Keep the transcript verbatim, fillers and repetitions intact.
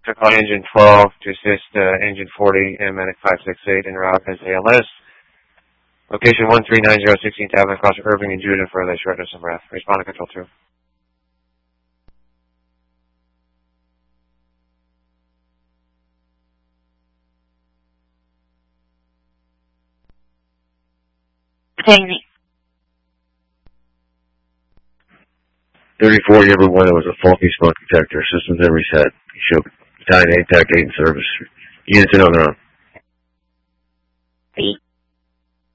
Took on engine twelve to assist uh, engine forty and medic five six eight en route as A L S. Location one three nine zero sixteenth Avenue across Irving and Judah for the shortness of breath. Respond to control two. Taxi. thirty-four, number one, there was a faulty smoke detector. Systems have reset. You show battalion A TAC eight in service. Units in on their own. Eight.